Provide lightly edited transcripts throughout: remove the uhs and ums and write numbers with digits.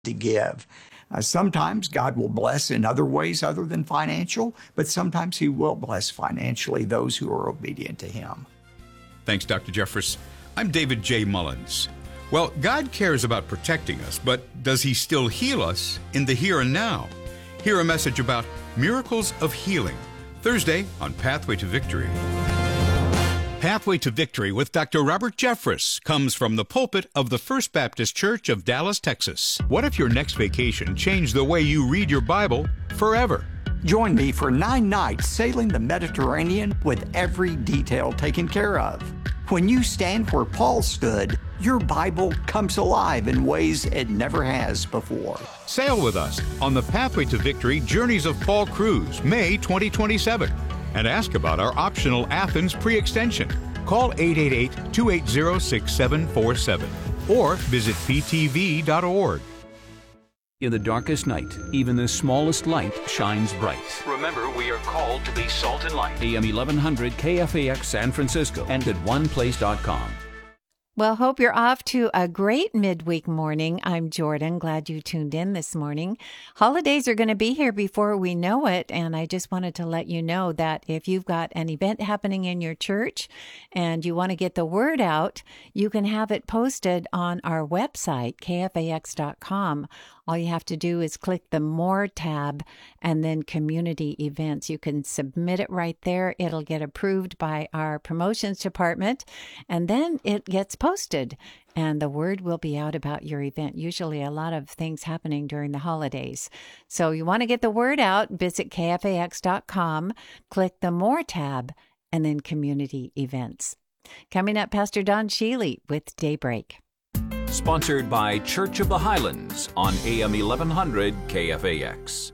to give. Sometimes God will bless in other ways other than financial, but sometimes He will bless financially those who are obedient to Him. Thanks, Dr. Jeffress. I'm David J. Mullins. Well, God cares about protecting us, but does He still heal us in the here and now? Hear a message about miracles of healing, Thursday on Pathway to Victory. Pathway to Victory with Dr. Robert Jeffress comes from the pulpit of the First Baptist Church of Dallas, Texas. What if your next vacation changed the way you read your Bible forever? Join me for 9 nights sailing the Mediterranean with every detail taken care of. When you stand where Paul stood, your Bible comes alive in ways it never has before. Sail with us on the Pathway to Victory Journeys of Paul cruise, May 2027. And ask about our optional Athens pre-extension. Call 888-280-6747 or visit ptv.org. In the darkest night, even the smallest light shines bright. Remember, we are called to be salt and light. AM 1100 KFAX San Francisco and at oneplace.com. Well, hope you're off to a great midweek morning. I'm Jordan. Glad you tuned in this morning. Holidays are going to be here before we know it, and I just wanted to let you know that if you've got an event happening in your church and you want to get the word out, you can have it posted on our website, kfax.com. All you have to do is click the More tab and then Community Events. You can submit it right there. It'll get approved by our promotions department, and then it gets posted, and the word will be out about your event. Usually a lot of things happening during the holidays. So you want to get the word out, visit kfax.com, click the More tab, and then Community Events. Coming up, Pastor Don Sheely with Daybreak. Sponsored by Church of the Highlands on AM 1100 KFAX.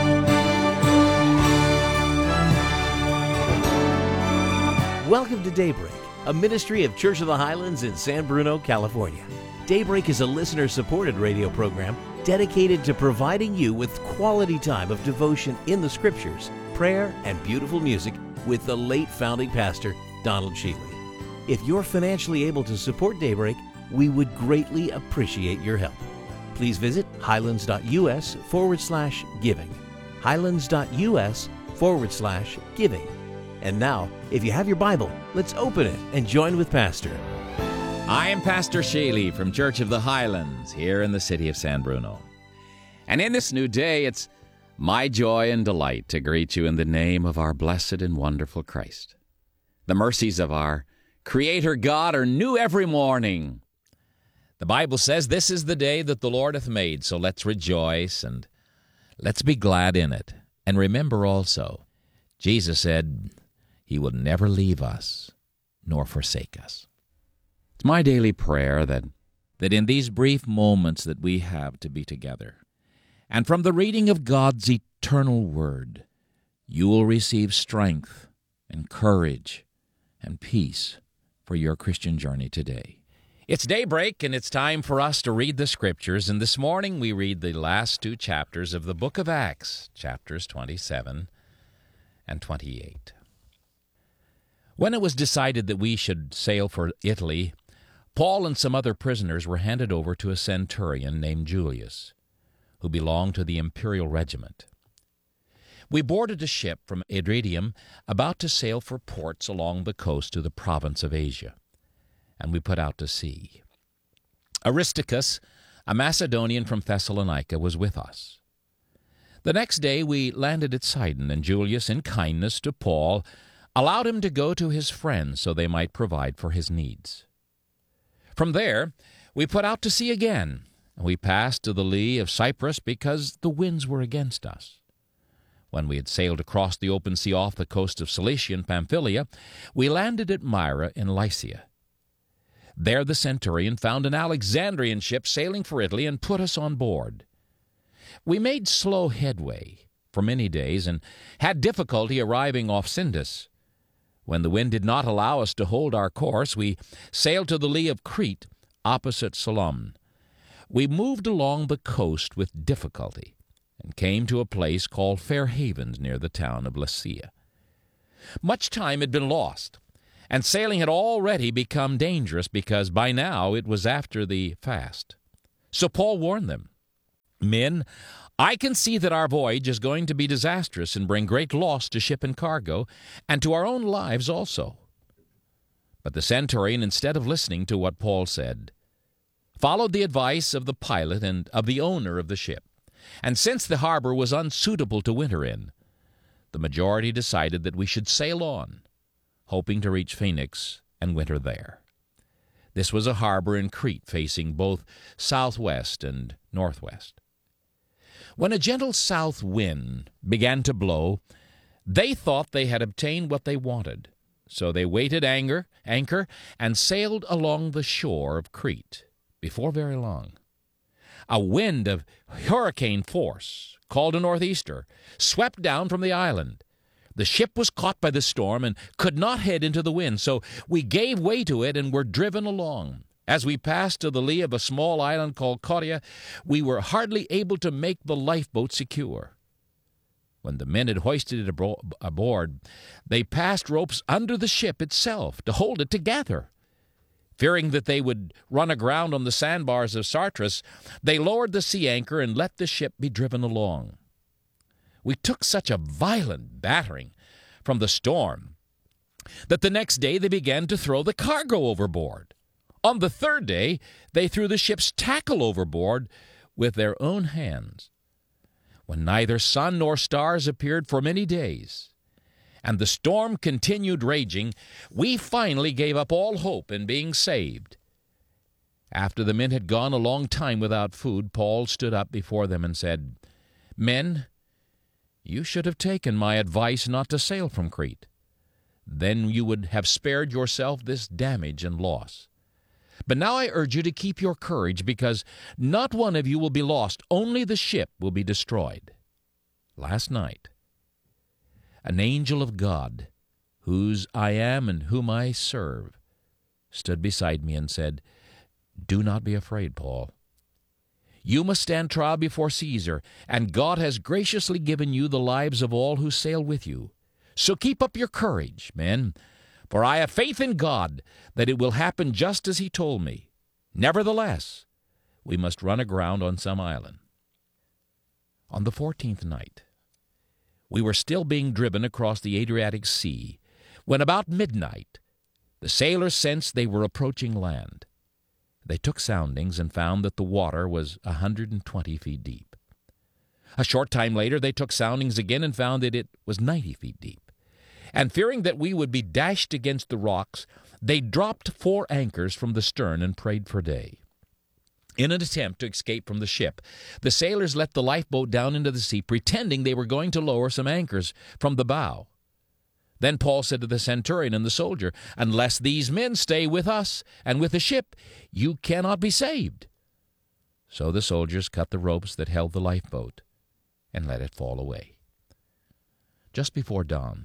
Welcome to Daybreak, a ministry of Church of the Highlands in San Bruno, California. Daybreak is a listener-supported radio program dedicated to providing you with quality time of devotion in the Scriptures, prayer, and beautiful music with the late founding pastor, Donald Sheely. If you're financially able to support Daybreak, we would greatly appreciate your help. Please visit highlands.us/giving. Highlands.us/giving. And now, if you have your Bible, let's open it and join with Pastor. I am Pastor Sheely from Church of the Highlands here in the city of San Bruno. And in this new day, it's my joy and delight to greet you in the name of our blessed and wonderful Christ. The mercies of our Creator God are new every morning. The Bible says this is the day that the Lord hath made, so let's rejoice and let's be glad in it. And remember also, Jesus said He will never leave us nor forsake us. It's my daily prayer that in these brief moments that we have to be together, and from the reading of God's eternal Word, you will receive strength and courage and peace for your Christian journey today. It's daybreak, and it's time for us to read the Scriptures, and this morning we read the last 2 chapters of the book of Acts, chapters 27 and 28. When it was decided that we should sail for Italy, Paul and some other prisoners were handed over to a centurion named Julius, who belonged to the imperial regiment. We boarded a ship from Adridium about to sail for ports along the coast to the province of Asia, and we put out to sea. Aristarchus, a Macedonian from Thessalonica, was with us. The next day we landed at Sidon, and Julius, in kindness to Paul, allowed him to go to his friends so they might provide for his needs. From there, we put out to sea again, and we passed to the lee of Cyprus because the winds were against us. When we had sailed across the open sea off the coast of Cilicia and Pamphylia, we landed at Myra in Lycia. There the centurion found an Alexandrian ship sailing for Italy and put us on board. We made slow headway for many days and had difficulty arriving off Sindus. When the wind did not allow us to hold our course, we sailed to the lee of Crete, opposite Salom. We moved along the coast with difficulty and came to a place called Fair Havens near the town of Lasea. Much time had been lost, and sailing had already become dangerous because by now it was after the fast. So Paul warned them, Men, I can see that our voyage is going to be disastrous and bring great loss to ship and cargo, and to our own lives also." But the centurion, instead of listening to what Paul said, followed the advice of the pilot and of the owner of the ship. And since the harbor was unsuitable to winter in, the majority decided that we should sail on, hoping to reach Phoenix and winter there. This was a harbor in Crete facing both southwest and northwest. When a gentle south wind began to blow, they thought they had obtained what they wanted, so they weighed anchor and sailed along the shore of Crete. Before very long, a wind of hurricane force, called a northeaster, swept down from the island. The ship was caught by the storm and could not head into the wind, so we gave way to it and were driven along. As we passed to the lee of a small island called Caudia, we were hardly able to make the lifeboat secure. When the men had hoisted it aboard, they passed ropes under the ship itself to hold it together. Fearing that they would run aground on the sandbars of Sartras, they lowered the sea anchor and let the ship be driven along. We took such a violent battering from the storm that the next day they began to throw the cargo overboard. On the third day, they threw the ship's tackle overboard with their own hands. When neither sun nor stars appeared for many days, and the storm continued raging, we finally gave up all hope in being saved. After the men had gone a long time without food, Paul stood up before them and said, "Men, you should have taken my advice not to sail from Crete. Then you would have spared yourself this damage and loss. But now I urge you to keep your courage, because not one of you will be lost, only the ship will be destroyed." Last night, an angel of God, whose I am and whom I serve, stood beside me and said, "Do not be afraid, Paul. You must stand trial before Caesar, and God has graciously given you the lives of all who sail with you. So keep up your courage, men, for I have faith in God that it will happen just as he told me. Nevertheless, we must run aground on some island." On the 14th night, we were still being driven across the Adriatic Sea, when about midnight the sailors sensed they were approaching land. They took soundings and found that the water was 120 feet deep. A short time later, they took soundings again and found that it was 90 feet deep. And fearing that we would be dashed against the rocks, they dropped 4 anchors from the stern and prayed for day. In an attempt to escape from the ship, the sailors let the lifeboat down into the sea, pretending they were going to lower some anchors from the bow. Then Paul said to the centurion and the soldier, "Unless these men stay with us and with the ship, you cannot be saved." So the soldiers cut the ropes that held the lifeboat and let it fall away. Just before dawn,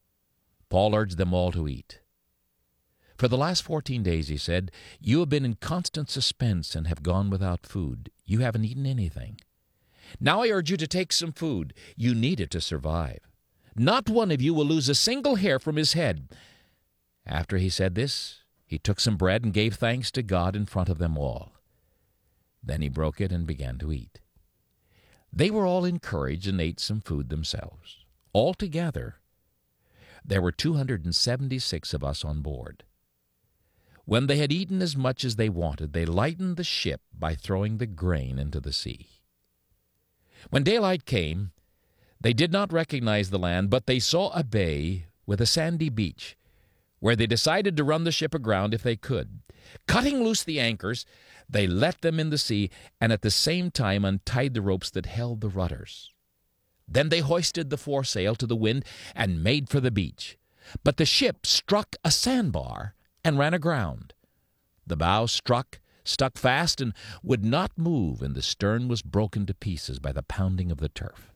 Paul urged them all to eat. "For the last 14 days," he said, "you have been in constant suspense and have gone without food. You haven't eaten anything. Now I urge you to take some food. You need it to survive. Not one of you will lose a single hair from his head." After he said this, he took some bread and gave thanks to God in front of them all. Then he broke it and began to eat. They were all encouraged and ate some food themselves. Altogether, there were 276 of us on board. When they had eaten as much as they wanted, they lightened the ship by throwing the grain into the sea. When daylight came, they did not recognize the land, but they saw a bay with a sandy beach, where they decided to run the ship aground if they could. Cutting loose the anchors, they let them in the sea, and at the same time untied the ropes that held the rudders. Then they hoisted the foresail to the wind and made for the beach. But the ship struck a sandbar and ran aground. The bow stuck fast and would not move, and the stern was broken to pieces by the pounding of the turf.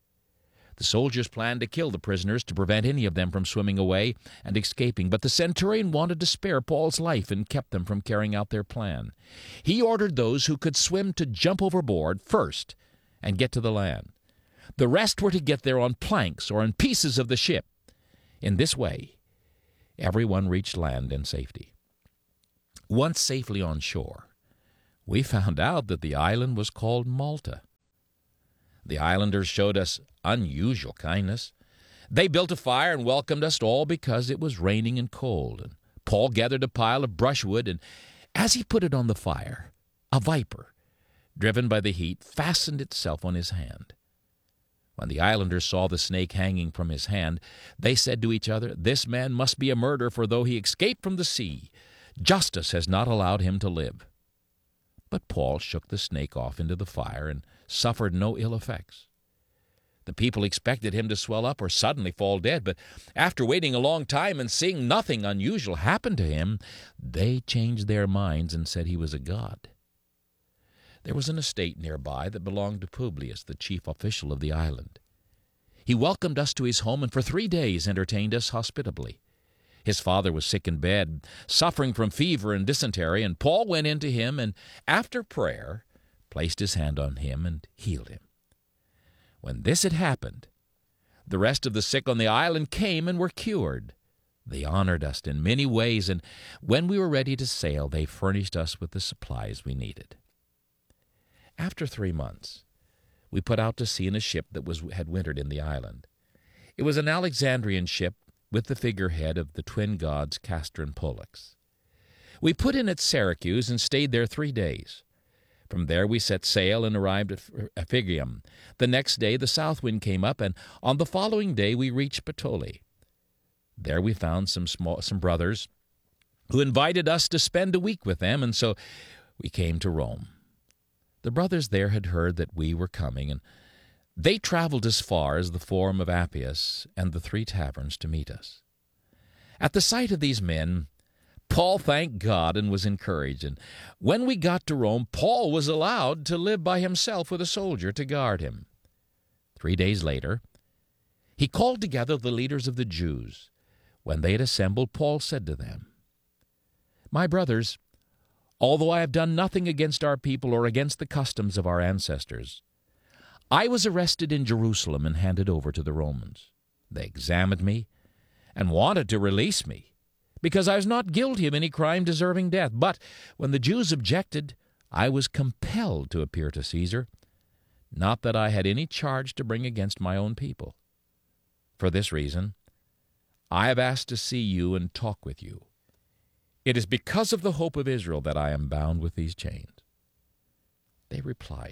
The soldiers planned to kill the prisoners to prevent any of them from swimming away and escaping, but the centurion wanted to spare Paul's life and kept them from carrying out their plan. He ordered those who could swim to jump overboard first and get to the land. The rest were to get there on planks or on pieces of the ship. In this way, everyone reached land in safety. Once safely on shore, we found out that the island was called Malta. The islanders showed us unusual kindness. They built a fire and welcomed us all because it was raining and cold. And Paul gathered a pile of brushwood, and as he put it on the fire, a viper, driven by the heat, fastened itself on his hand. When the islanders saw the snake hanging from his hand, they said to each other, "This man must be a murderer, for though he escaped from the sea, justice has not allowed him to live." But Paul shook the snake off into the fire and suffered no ill effects. The people expected him to swell up or suddenly fall dead, but after waiting a long time and seeing nothing unusual happen to him, they changed their minds and said he was a god. There was an estate nearby that belonged to Publius, the chief official of the island. He welcomed us to his home and for 3 days entertained us hospitably. His father was sick in bed, suffering from fever and dysentery, and Paul went in to him and, after prayer, placed his hand on him and healed him. When this had happened, the rest of the sick on the island came and were cured. They honored us in many ways, and when we were ready to sail, they furnished us with the supplies we needed. After 3 months, we put out to sea in a ship that had wintered in the island. It was an Alexandrian ship with the figurehead of the twin gods Castor and Pollux. We put in at Syracuse and stayed there 3 days. From there we set sail and arrived at Phrygium. The next day the south wind came up, and on the following day we reached Puteoli. There we found some brothers who invited us to spend a week with them, and so we came to Rome. The brothers there had heard that we were coming, and they traveled as far as the Forum of Appius and the 3 taverns to meet us. At the sight of these men, Paul thanked God and was encouraged, and when we got to Rome, Paul was allowed to live by himself with a soldier to guard him. 3 days later, he called together the leaders of the Jews. When they had assembled, Paul said to them, "My brothers, although I have done nothing against our people or against the customs of our ancestors, I was arrested in Jerusalem and handed over to the Romans. They examined me and wanted to release me, because I was not guilty of any crime deserving death. But when the Jews objected, I was compelled to appear to Caesar, not that I had any charge to bring against my own people. For this reason, I have asked to see you and talk with you. It is because of the hope of Israel that I am bound with these chains." They replied,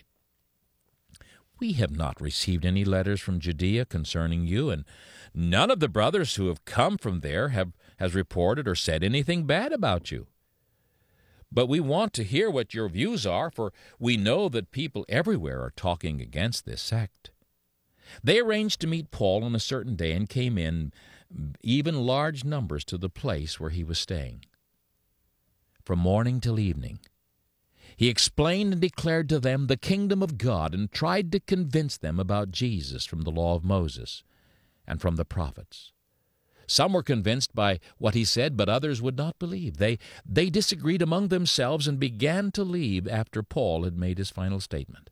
"We have not received any letters from Judea concerning you, and none of the brothers who have come from there has reported or said anything bad about you. But we want to hear what your views are, for we know that people everywhere are talking against this sect." They arranged to meet Paul on a certain day and came in even large numbers to the place where he was staying. From morning till evening, he explained and declared to them the kingdom of God and tried to convince them about Jesus from the law of Moses and from the prophets. Some were convinced by what he said, but others would not believe. They disagreed among themselves and began to leave after Paul had made his final statement.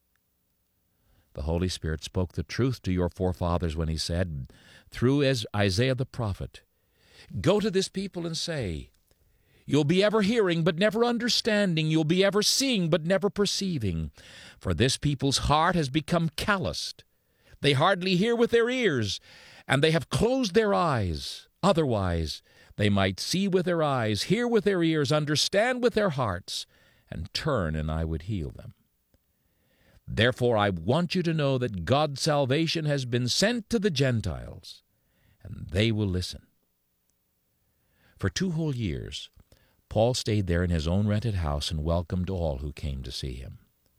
The Holy Spirit spoke the truth to your forefathers when he said, through Isaiah the prophet, "Go to this people and say, you'll be ever hearing but never understanding. You'll be ever seeing but never perceiving. For this people's heart has become calloused. They hardly hear with their ears, and they have closed their eyes. Otherwise, they might see with their eyes, hear with their ears, understand with their hearts, and turn, and I would heal them. Therefore, I want you to know that God's salvation has been sent to the Gentiles, and they will listen." For 2 whole years, Paul stayed there in his own rented house and welcomed all who came to see him.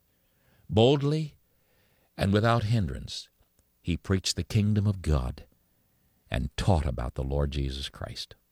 Boldly and without hindrance, he preached the kingdom of God and taught about the Lord Jesus Christ.